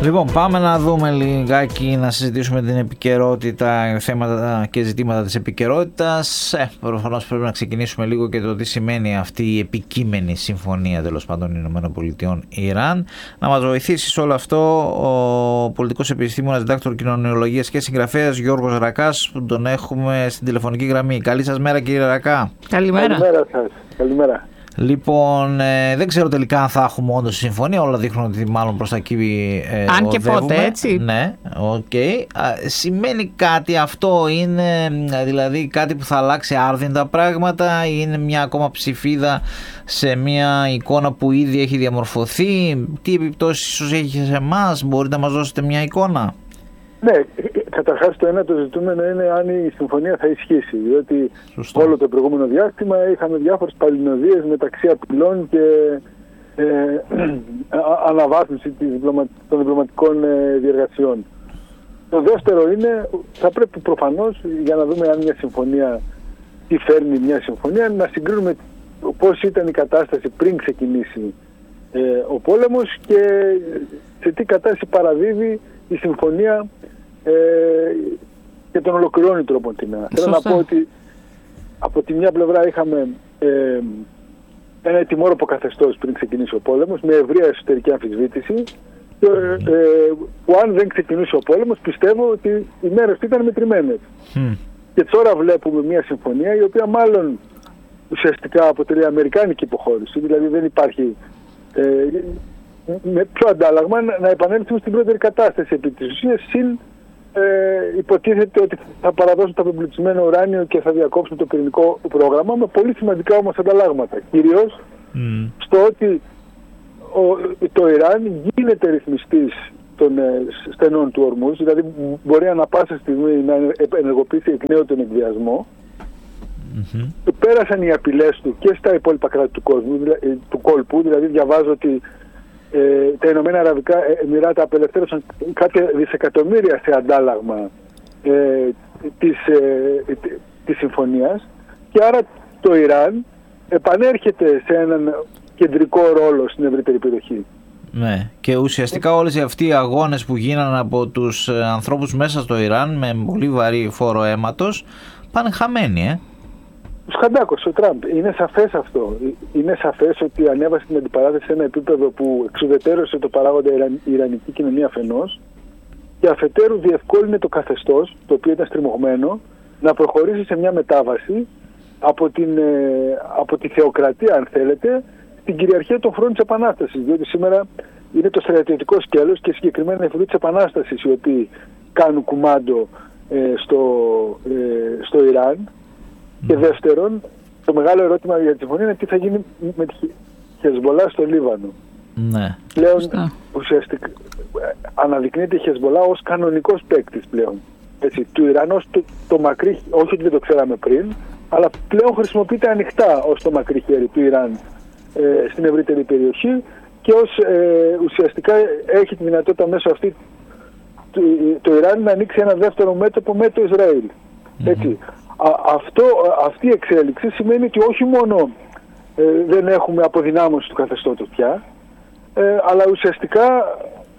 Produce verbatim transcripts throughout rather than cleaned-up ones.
Λοιπόν, πάμε να δούμε λιγάκι, να συζητήσουμε την επικαιρότητα, θέματα και ζητήματα της επικαιρότητας. Ε, προφανώς πρέπει να ξεκινήσουμε λίγο και το τι σημαίνει αυτή η επικείμενη συμφωνία, τέλος πάντων, ΗΠΑ Ιράν. Να μας βοηθήσει σε όλο αυτό ο πολιτικός επιστήμονας, διδάκτορ κοινωνιολογίας και συγγραφέας Γιώργος Ρακάς, που τον έχουμε στην τηλεφωνική γραμμή. Καλή σας μέρα, κύριε Ρακά. Καλημέρα. Καλημέρα σας. Καλημέρα. Λοιπόν, ε, δεν ξέρω τελικά αν θα έχουμε όντως συμφωνία. Όλα δείχνουν ότι μάλλον προς τα εκεί ε, αν και οδεύουμε. πότε, έτσι. Ναι, οκ. Okay. Σημαίνει κάτι αυτό, είναι δηλαδή κάτι που θα αλλάξει άρδιντα πράγματα, ή είναι μια ακόμα ψηφίδα σε μια εικόνα που ήδη έχει διαμορφωθεί? Τι επιπτώσεις ίσως έχει σε εμάς? Μπορείτε να μας δώσετε μια εικόνα? Ναι, καταρχάς το ένα το ζητούμενο είναι αν η συμφωνία θα ισχύσει, διότι Σωστό. όλο το προηγούμενο διάστημα είχαμε διάφορες παλινοδίες μεταξύ απειλών και ε, αναβάθμιση της διπλωμα, των διπλωματικών ε, διεργασιών. Το δεύτερο είναι, θα πρέπει προφανώς, για να δούμε αν μια συμφωνία, τι φέρνει μια συμφωνία, να συγκρίνουμε πώς ήταν η κατάσταση πριν ξεκινήσει ε, ο πόλεμος και σε τι κατάσταση παραδίδει η συμφωνία ε, και τον ολοκληρώνει τρόπον την. Θέλω να πω ότι από τη μια πλευρά είχαμε ε, ένα ετοιμόρροπο καθεστώς πριν ξεκινήσει ο πόλεμος με ευρεία εσωτερική αμφισβήτηση και, ε, που αν δεν ξεκινήσει ο πόλεμος πιστεύω ότι οι μέρες ήταν μετρημένες. Mm. Και τώρα βλέπουμε μια συμφωνία η οποία μάλλον ουσιαστικά αποτελεί αμερικάνικη υποχώρηση, δηλαδή δεν υπάρχει ε, με πιο αντάλλαγμα να επανέλθουμε στην πρώτερη κατάσταση επί της ουσίας, συν ε, υποτίθεται ότι θα παραδώσουν το απεμπλουτισμένο ουράνιο και θα διακόψουν το πυρηνικό πρόγραμμα, με πολύ σημαντικά όμως ανταλλάγματα. Κυρίως mm. στο ότι ο, το Ιράν γίνεται ρυθμιστής των ε, στενών του Ορμούζ, δηλαδή μπορεί ανα πάσα στιγμή να ενεργοποιήσει εκ νέου τον εκβιασμό. Mm-hmm. Πέρασαν οι απειλές του και στα υπόλοιπα κράτη του, κόσμου, του κόλπου, δηλαδή διαβάζω ότι Ε, τα Ηνωμένα Αραβικά Εμιράτα απελευθέρωσαν κάποια δισεκατομμύρια σε αντάλλαγμα ε, της, ε, της συμφωνίας, και άρα το Ιράν επανέρχεται σε έναν κεντρικό ρόλο στην ευρύτερη περιοχή. Ναι, και ουσιαστικά όλες αυτοί οι αγώνες που γίνανε από τους ανθρώπους μέσα στο Ιράν με πολύ βαρύ φόρο αίματος πάνε χαμένοι, ε. Σκαντάκος ο Τραμπ. Είναι σαφές αυτό. Είναι σαφές ότι ανέβασε την αντιπαράθεση σε ένα επίπεδο που εξουδετερώσε το παράγοντα η Ιρανική κοινωνία αφενός και αφετέρου διευκόλυνε το καθεστώς, το οποίο ήταν στριμωγμένο, να προχωρήσει σε μια μετάβαση από, την, από τη θεοκρατία, αν θέλετε, στην κυριαρχία των χρόνων της Επανάστασης. Διότι σήμερα είναι το στρατιωτικό σκέλος και συγκεκριμένα οι φρουροί της Επανάστασης οι οποίοι κάνουν κουμάντο ε, στο, ε, στο Ιράν. Και δεύτερον, το μεγάλο ερώτημα για τη συμφωνία είναι τι θα γίνει με τη Χεσμολά στο Λίβανο. Ναι. Πλέον ουσιαστικά αναδεικνύεται η Χεσμολά ως κανονικός παίκτης πλέον. Έτσι, του Ιράν ως το, το μακρύ, όχι ότι δεν το ξέραμε πριν, αλλά πλέον χρησιμοποιείται ανοιχτά ως το μακρύ χέρι του Ιράν ε, στην ευρύτερη περιοχή και ως ε, ουσιαστικά έχει τη δυνατότητα μέσω αυτή το, το Ιράν να ανοίξει ένα δεύτερο μέτωπο με το Ισραήλ. Έτσι. Mm-hmm. Α, αυτό, αυτή η εξέλιξη σημαίνει ότι όχι μόνο ε, δεν έχουμε αποδυνάμωση του καθεστώτος πια, ε, αλλά ουσιαστικά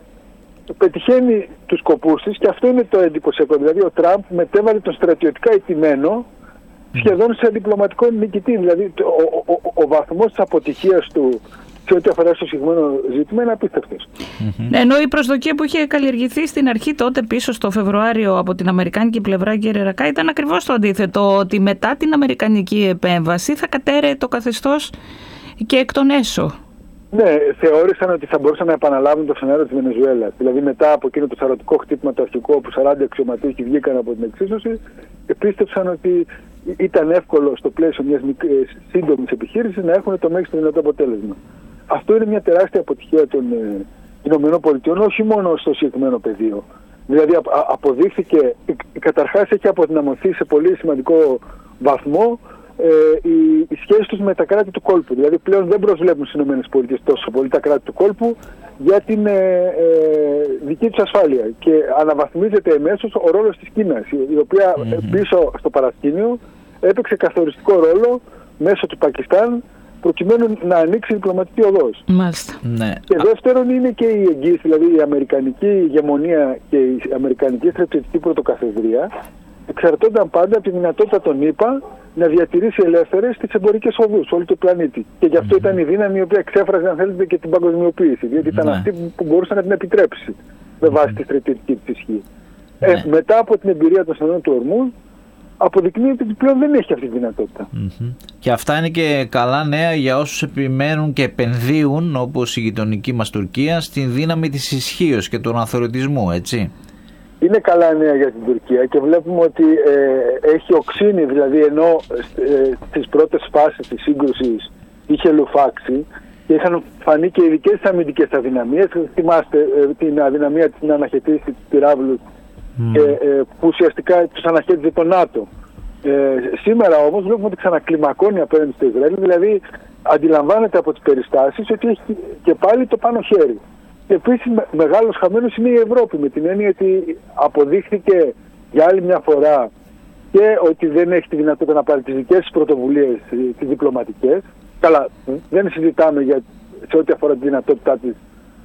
πετυχαίνει τους σκοπούς της, και αυτό είναι το εντυπωσιακό. Δηλαδή ο Τραμπ μετέβαλε τον στρατιωτικά ηττημένο σχεδόν σε διπλωματικό νικητή. Δηλαδή ο, ο, ο, ο βαθμός της αποτυχίας του σε ό,τι αφορά στο συγκεκριμένο ζήτημα είναι απίστευτος. Mm-hmm. Ενώ η προσδοκία που είχε καλλιεργηθεί στην αρχή τότε πίσω στο Φεβρουάριο από την αμερικάνικη πλευρά, κύριε Ρακά, ήταν ακριβώς το αντίθετο, ότι μετά την αμερικανική επέμβαση θα κατέρεε το καθεστώς και εκ των έσω. Ναι, θεώρησαν ότι θα μπορούσαν να επαναλάβουν το σενάριο της Βενεζουέλας. Δηλαδή μετά από εκείνο το σαρωτικό χτύπημα το αρχικό που σαράντα αξιωματούχοι βγήκαν από την εξίσωση, πίστεψαν ότι ήταν εύκολο στο πλαίσιο μιας σύντομης επιχείρησης να έχουν το μέγιστο δυνατό αποτέλεσμα. Αυτό είναι μια τεράστια αποτυχία των ε, ΗΠΑ, όχι μόνο στο συγκεκριμένο πεδίο. Δηλαδή α, αποδείχθηκε, καταρχάς έχει αποδυναμωθεί σε πολύ σημαντικό βαθμό ε, οι, οι σχέσεις τους με τα κράτη του κόλπου. Δηλαδή πλέον δεν προσβλέπουν στις ΗΠΑ τόσο πολύ τα κράτη του κόλπου για την ε, ε, δική τους ασφάλεια. Και αναβαθμίζεται εμέσως ο ρόλος της Κίνας, η οποία mm-hmm. πίσω στο παρασκήνιο έπαιξε καθοριστικό ρόλο μέσω του Πακιστάν προκειμένου να ανοίξει η διπλωματική οδός. Μάλιστα. Ναι. Και δεύτερον είναι και η εγγύηση, δηλαδή η αμερικανική ηγεμονία και η αμερικανική στρατιωτική πρωτοκαθεδρία εξαρτώνταν πάντα από τη δυνατότητα των ΗΠΑ να διατηρήσει ελεύθερες τις εμπορικές οδούς όλο το πλανήτη. Και γι' αυτό mm-hmm. ήταν η δύναμη η οποία εξέφραζε, αν θέλετε, και την παγκοσμιοποίηση. Διότι ήταν ναι. αυτή που μπορούσε να την επιτρέψει με βάση mm-hmm. τη στρατιωτική της ισχύ. Ναι. Ε, μετά από την εμπειρία των στενών του Ορμούζ, αποδεικνύεται ότι πλέον δεν έχει αυτή τη δυνατότητα. Mm-hmm. Και αυτά είναι και καλά νέα για όσους επιμένουν και επενδύουν, όπως η γειτονική μας Τουρκία, στην δύναμη της ισχύως και του αναθεωρητισμού, έτσι. Είναι καλά νέα για την Τουρκία και βλέπουμε ότι ε, έχει οξύνει, δηλαδή ενώ ε, στις πρώτες φάσεις της σύγκρουσης είχε λουφάξει και είχαν φανεί και ειδικές τις αμυντικές αδυναμίες. Θυμάστε ε, την αδυναμία της να αναχαιτήσει τους πυράβλους mm. ε, ε, που ουσιαστικά τους αναχαίτιζε το ΝΑΤΟ. Ε, σήμερα όμως βλέπουμε ότι ξανακλιμακώνει απέναντι στο Ισραήλ, δηλαδή αντιλαμβάνεται από τις περιστάσεις ότι έχει και πάλι το πάνω χέρι. Και επίσης με, μεγάλος χαμένος είναι η Ευρώπη, με την έννοια ότι αποδείχθηκε για άλλη μια φορά και ότι δεν έχει τη δυνατότητα να πάρει τις δικές της πρωτοβουλίες, τις διπλωματικές. Καλά, δεν συζητάμε για, σε ό,τι αφορά τη δυνατότητά της,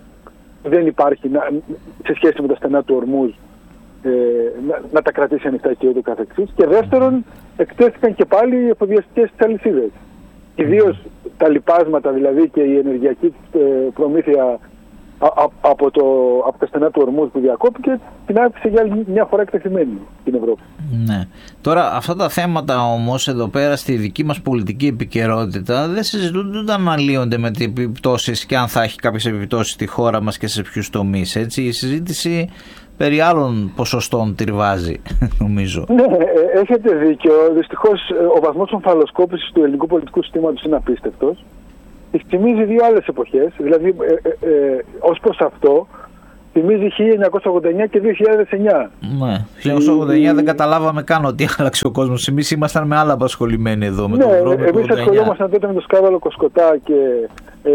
δεν υπάρχει να, σε σχέση με τα στενά του Ορμούζ ε, να, να τα κρατήσει ανοιχτά και ούτω καθεξής. Και δεύτερον, εκτέθηκαν και πάλι οι εφοδιαστικές της αλυσίδες. Ιδίως τα λιπάσματα, δηλαδή, και η ενεργειακή ε, προμήθεια Α, από, το, από τα στενά του Ορμούζ που διακόπηκε, την άφησε για άλλη μια φορά εκτεθειμένη στην Ευρώπη. Ναι. Τώρα αυτά τα θέματα όμως εδώ πέρα στη δική μας πολιτική επικαιρότητα δεν συζητούνται ούτε αναλύονται με τις επιπτώσεις και αν θα έχει κάποιες επιπτώσεις στη χώρα μας και σε ποιους τομείς, έτσι. Η συζήτηση περί άλλων ποσοστών τριβάζει, νομίζω. Ναι, έχετε δίκιο. Δυστυχώς ο βαθμός ομφαλοσκόπησης του ελληνικού πολιτικού συστήματος είναι απίστευτος. Θυμίζει δύο άλλες εποχές, δηλαδή ε, ε, ε, ως προς αυτό θυμίζει χίλια εννιακόσια ογδόντα εννιά και δύο χιλιάδες εννιά. Ναι, χίλια εννιακόσια ογδόντα εννιά η... δεν καταλάβαμε καν ότι άλλαξε ο κόσμος. Εμείς ήμασταν με άλλα απασχολημένοι εδώ. Με ναι, το εμείς ασχολιόμασταν τότε με το σκάνδαλο Κοσκοτά και ε,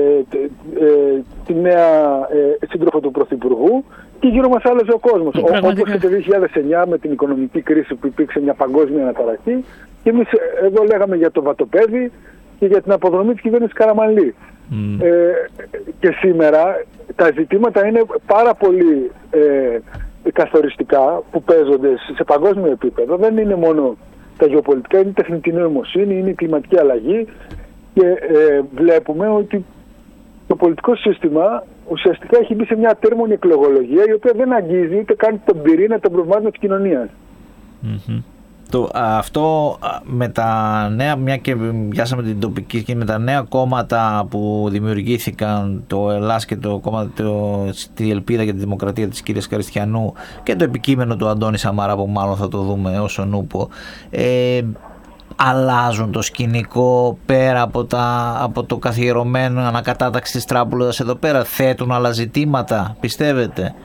ε, τη νέα ε, σύντροφο του Πρωθυπουργού και γύρω μας άλλαζε ο κόσμος. Όπως και το δύο χιλιάδες εννιά με την οικονομική κρίση που υπήρξε μια παγκόσμια αναταραχή και εμείς εδώ λέγαμε για το βατοπέδι και για την αποδρομή της κυβέρνησης Καραμανλή. Mm. Ε, και σήμερα τα ζητήματα είναι πάρα πολύ ε, καθοριστικά που παίζονται σε παγκόσμιο επίπεδο. Δεν είναι μόνο τα γεωπολιτικά, είναι η τεχνητή νοημοσύνη, είναι η κλιματική αλλαγή και ε, βλέπουμε ότι το πολιτικό σύστημα ουσιαστικά έχει μπει σε μια ατέρμονη εκλογολογία η οποία δεν αγγίζει ούτε καν τον πυρήνα των προβλημάτων της κοινωνίας. Mm-hmm. Το, αυτό με τα νέα, μια και πιάσαμε την τοπική και με τα νέα κόμματα που δημιουργήθηκαν, το Ελλάς και το κόμμα το, τη Ελπίδα και τη Δημοκρατία της κυρίας Καριστιανού και το επικείμενο του Αντώνη Σαμάρα που μάλλον θα το δούμε όσο νούπο, ε, αλλάζουν το σκηνικό πέρα από, τα, από το καθιερωμένο ανακατάταξη της τράπουλας εδώ πέρα, θέτουν άλλα ζητήματα, πιστεύετε?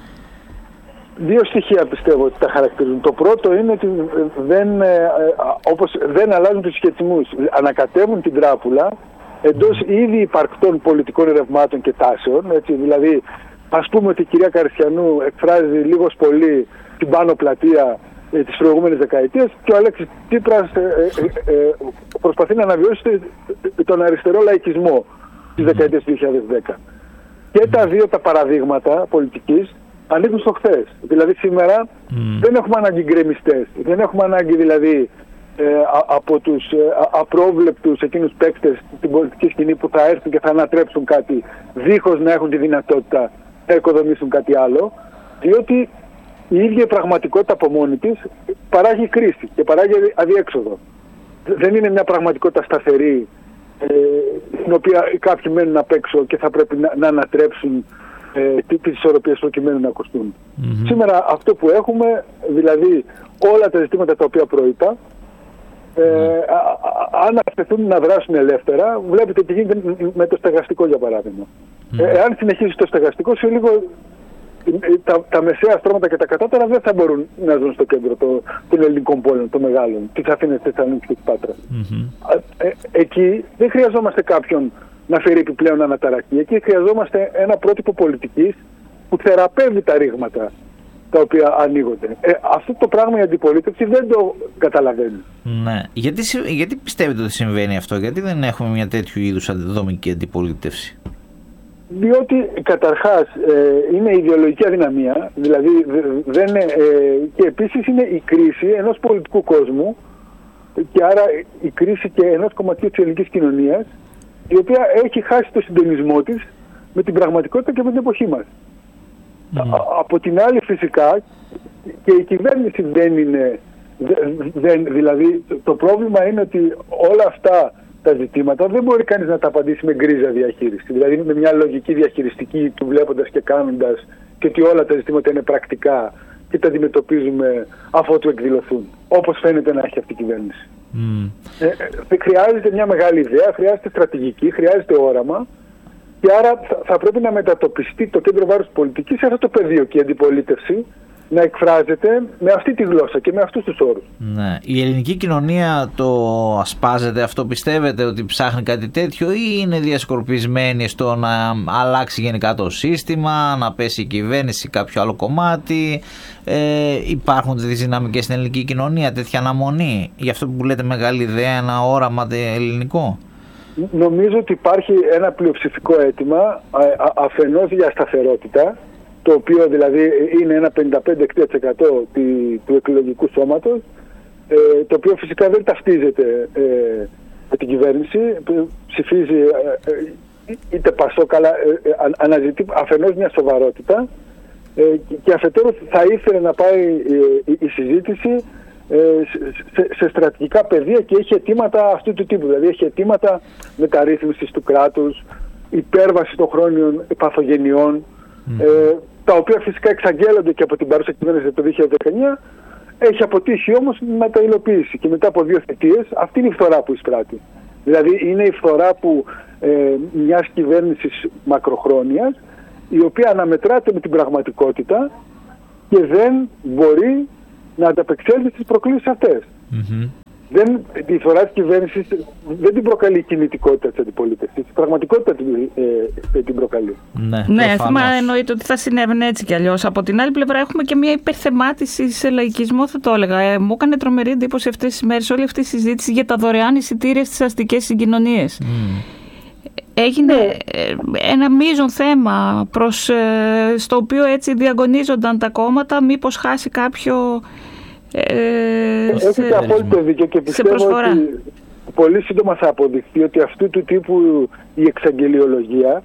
Δύο στοιχεία πιστεύω ότι τα χαρακτηρίζουν. Το πρώτο είναι ότι δεν, ε, όπως δεν αλλάζουν τους συσχετισμούς. Ανακατεύουν την τράπουλα εντός ήδη υπαρκτών πολιτικών ρευμάτων και τάσεων. Έτσι, δηλαδή, ας πούμε ότι η κυρία Καριστιανού εκφράζει λίγος πολύ την πάνω πλατεία ε, της προηγούμενης δεκαετίας και ο Αλέξης Τσίπρας ε, ε, ε, προσπαθεί να αναβιώσει τον αριστερό λαϊκισμό της δεκαετίας του δύο χιλιάδες δέκα. Και τα δύο τα παραδείγματα πολιτικής ανήκουν στο χθες. Δηλαδή σήμερα mm. δεν έχουμε ανάγκη γκρεμιστές. Δεν έχουμε ανάγκη δηλαδή ε, α, από τους ε, απρόβλεπτους εκείνους παίκτες στην πολιτική σκηνή που θα έρθουν και θα ανατρέψουν κάτι δίχως να έχουν τη δυνατότητα να οικοδομήσουν κάτι άλλο. Διότι η ίδια η πραγματικότητα από μόνη της παράγει κρίση και παράγει αδιέξοδο. Δεν είναι μια πραγματικότητα σταθερή ε, στην οποία κάποιοι μένουν απ' έξω και θα πρέπει να, να ανατρέψουν Ε, τις ισορροπίες προκειμένου να ακουστούν. Mm-hmm. Σήμερα αυτό που έχουμε, δηλαδή όλα τα ζητήματα τα οποία προείπα, ε, mm-hmm. α, α, αν αφαιθούν να δράσουν ελεύθερα, βλέπετε τι γίνεται με το στεγαστικό για παράδειγμα. Mm-hmm. Ε, αν συνεχίσει το στεγαστικό, σε λίγο τα, τα μεσαία στρώματα και τα κατώτερα δεν θα μπορούν να ζουν στο κέντρο το, των ελληνικών πόλεων, των μεγάλων, της Αθήνας, της Θεσσαλονίκης και της Πάτρας. Mm-hmm. Ε, ε, εκεί δεν χρειαζόμαστε κάποιον να φέρει επιπλέον αναταραχή. Εκεί χρειαζόμαστε ένα πρότυπο πολιτικής που θεραπεύει τα ρήγματα τα οποία ανοίγονται. Ε, αυτό το πράγμα η αντιπολίτευση δεν το καταλαβαίνει. Ναι. Γιατί, γιατί πιστεύετε ότι συμβαίνει αυτό, γιατί δεν έχουμε μια τέτοιου είδους δομική αντιπολίτευση? Διότι καταρχάς ε, είναι ιδεολογική αδυναμία, δηλαδή δεν, ε, και επίσης είναι η κρίση ενός πολιτικού κόσμου και άρα η κρίση και ενός κομματιού της ελληνικής κοινωνίας, η οποία έχει χάσει το συντονισμό της με την πραγματικότητα και με την εποχή μας. Mm. Από την άλλη φυσικά και η κυβέρνηση δεν είναι, δεν, δηλαδή το πρόβλημα είναι ότι όλα αυτά τα ζητήματα δεν μπορεί κανείς να τα απαντήσει με γκρίζα διαχείριση, δηλαδή με μια λογική διαχειριστική του βλέποντας και κάνοντας και ότι όλα τα ζητήματα είναι πρακτικά και τα αντιμετωπίζουμε αφότου εκδηλωθούν, όπως φαίνεται να έχει αυτή η κυβέρνηση. Mm. Ε, ε, χρειάζεται μια μεγάλη ιδέα, χρειάζεται στρατηγική, χρειάζεται όραμα και άρα θα, θα πρέπει να μετατοπιστεί το κέντρο βάρους πολιτικής σε αυτό το πεδίο και η αντιπολίτευση να εκφράζεται με αυτή τη γλώσσα και με αυτούς τους όρους. Ναι. Η ελληνική κοινωνία το ασπάζεται αυτό, πιστεύετε ότι ψάχνει κάτι τέτοιο, ή είναι διασκορπισμένη στο να αλλάξει γενικά το σύστημα, να πέσει η κυβέρνηση κάποιο άλλο κομμάτι? Ε, υπάρχουν τις δυναμικές στην ελληνική κοινωνία, τέτοια αναμονή για αυτό που λέτε μεγάλη ιδέα, ένα όραμα ελληνικό? Νομίζω ότι υπάρχει ένα πλειοψηφικό αίτημα αφενός για σταθερότητα, το οποίο δηλαδή είναι ένα πενήντα πέντε με εξήντα τοις εκατό του εκλογικού σώματος, το οποίο φυσικά δεν ταυτίζεται με την κυβέρνηση, ψηφίζει είτε Πασόκ, αλλά αναζητεί αφενός μια σοβαρότητα και αφετέρου θα ήθελε να πάει η συζήτηση σε, σε στρατηγικά πεδία και έχει αιτήματα αυτού του τύπου, δηλαδή έχει αιτήματα μεταρρύθμισης του κράτους, υπέρβαση των χρόνιων παθογενειών, mm. ε, τα οποία φυσικά εξαγγέλλονται και από την παρούσα κυβέρνηση το δύο χιλιάδες δεκαεννιά, έχει αποτύχει όμως να τα υλοποιήσει και μετά από δύο θητείες αυτή είναι η φθορά που εισπράττει. Δηλαδή είναι η φθορά που ε, μιας κυβέρνησης μακροχρόνιας, η οποία αναμετράται με την πραγματικότητα και δεν μπορεί να ανταπεξέλθει στις προκλήσεις αυτές. Mm-hmm. Δεν, τη φορά της κυβέρνησης δεν την προκαλεί η κινητικότητα της αντιπολίτευσης. Η πραγματικότητα την, ε, την προκαλεί. Ναι, ναι, θέμα εννοείται ότι θα συνέβαινε έτσι κι αλλιώς. Από την άλλη πλευρά έχουμε και μια υπερθεμάτιση σε λαϊκισμό, θα το έλεγα. Ε, μου έκανε τρομερή εντύπωση αυτές τις μέρες όλη αυτή η συζήτηση για τα δωρεάν εισιτήρια στις αστικές συγκοινωνίες. Mm. Έγινε ένα μείζον θέμα προς, στο οποίο έτσι διαγωνίζονταν τα κόμματα, μήπως χάσει κάποιο... Ε, Έχετε απόλυτο δίκιο και πιστεύω ότι πολύ σύντομα θα αποδειχθεί ότι αυτού του τύπου η εξαγγελιολογία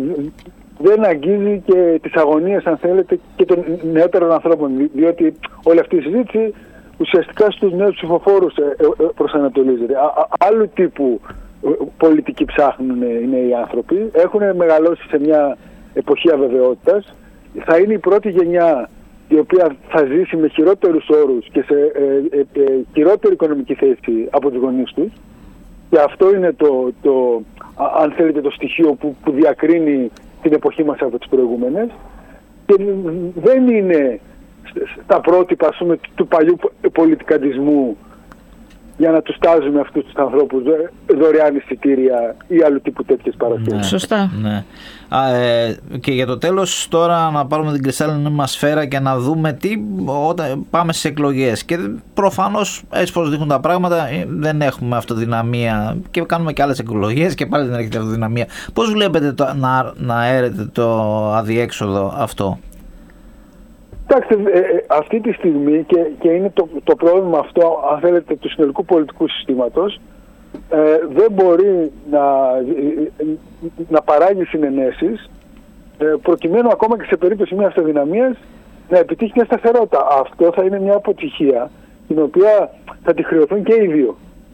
δεν αγγίζει και τις αγωνίες, αν θέλετε, και των νεότερων ανθρώπων, διότι όλη αυτή η συζήτηση ουσιαστικά στους νέους ψηφοφόρους προσανατολίζεται. Άλλου τύπου πολιτικοί ψάχνουν οι νέοι άνθρωποι, έχουν μεγαλώσει σε μια εποχή αβεβαιότητας, θα είναι η πρώτη γενιά η οποία θα ζήσει με χειρότερους όρους και σε ε, ε, ε, χειρότερη οικονομική θέση από τους γονείς τους, και αυτό είναι το, το αν θέλετε, το στοιχείο που, που διακρίνει την εποχή μας από τις προηγούμενες, και δεν είναι στα πρότυπα, ας πούμε, του παλιού πολιτικαντισμού για να τους τάζουμε αυτούς τους ανθρώπους δωρεάν εισιτήρια ή άλλου τύπου τέτοιες παροχές. Ναι, σωστά. Ναι. Α, ε, και για το τέλος τώρα να πάρουμε την κρυστάλλινη μας σφαίρα και να δούμε τι όταν πάμε στις εκλογές. Και προφανώς έτσι πως δείχνουν τα πράγματα δεν έχουμε αυτοδυναμία και κάνουμε και άλλες εκλογές και πάλι δεν έχετε αυτοδυναμία. Πώς βλέπετε το, να, να έρετε το αδιέξοδο αυτό? Κοιτάξτε, ε, ε, αυτή τη στιγμή και, και είναι το, το πρόβλημα αυτό, αν θέλετε, του συνολικού πολιτικού συστήματος, ε, δεν μπορεί να, ε, να παράγει συνενέσεις ε, προκειμένου ακόμα και σε περίπτωση μιας αυτοδυναμίας να επιτύχει μια σταθερότητα. Αυτό θα είναι μια αποτυχία την οποία θα τη χρεωθούν και οι δύο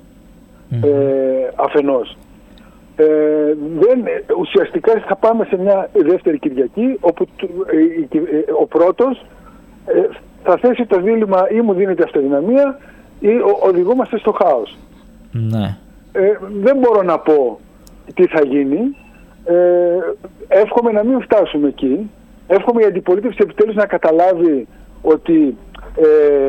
ε, αφενός. Ε, δεν, ουσιαστικά θα πάμε σε μια δεύτερη Κυριακή όπου ε, ε, ο πρώτος ε, θα θέσει το δίλημμα ή μου δίνεται αυτοδυναμία ή ο, οδηγούμαστε στο χάος. Ναι. Ε, δεν μπορώ να πω τι θα γίνει. Ε, εύχομαι να μην φτάσουμε εκεί. Εύχομαι η αντιπολίτευση επιτέλους να καταλάβει ότι ε,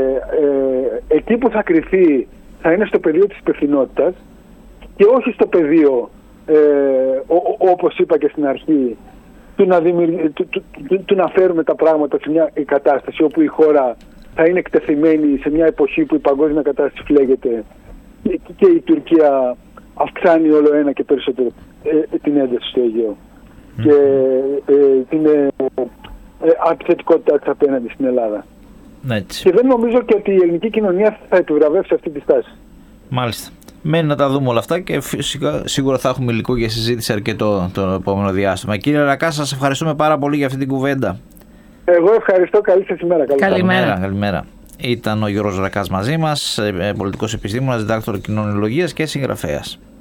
ε, εκεί που θα κριθεί θα είναι στο πεδίο της υπευθυνότητας και όχι στο πεδίο, ε, ό, όπως είπα και στην αρχή, του να, δημιουργ... του, του, του, του να φέρουμε τα πράγματα σε μια κατάσταση όπου η χώρα θα είναι εκτεθειμένη σε μια εποχή που η παγκόσμια κατάσταση φλέγεται και, και η Τουρκία αυξάνει όλο ένα και περισσότερο ε, την ένταση στο Αιγαίο mm. και ε, την ε, ε, επιθετικότητά της απέναντι στην Ελλάδα. Έτσι. Και δεν νομίζω και ότι η ελληνική κοινωνία θα επιβραβεύσει αυτή τη στάση. Μάλιστα. Μένει να τα δούμε όλα αυτά και φυσικά σίγουρα θα έχουμε υλικό για συζήτηση αρκετό το επόμενο διάστημα. Κύριε Ρακά, σας ευχαριστούμε πάρα πολύ για αυτή την κουβέντα. Εγώ ευχαριστώ. Καλή σας ημέρα. Καλημέρα. Καλημέρα. Καλημέρα. Ήταν ο Γιώργος Ρακάς μαζί μας, πολιτικός επιστήμονας, διδάκτορ κοινωνιολογίας και συγγραφέας.